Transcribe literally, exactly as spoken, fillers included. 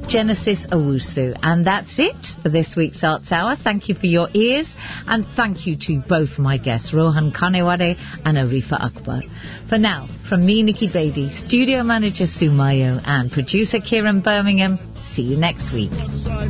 Genesis Owusu. And that's it for this week's Arts Hour. Thank you for your ears, and thank you to both my guests, Rohan Kanewade and Arifa Akbar. For now, from me, Nikki Bedi, studio manager Sue Mayo, and producer Kieran Birmingham, see you next week.